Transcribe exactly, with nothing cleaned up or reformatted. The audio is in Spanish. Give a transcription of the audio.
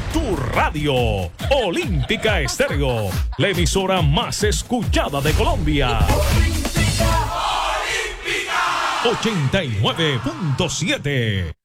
tu radio. Olímpica Estéreo, la emisora más escuchada de Colombia. ochenta y nueve punto siete.